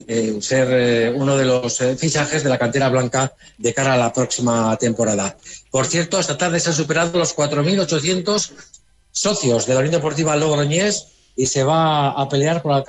ser uno de los fichajes de la cantera blanca de cara a la próxima temporada. Por cierto, esta tarde se han superado los 4.800 socios de la Unión Deportiva Logroñés y se va a pelear por la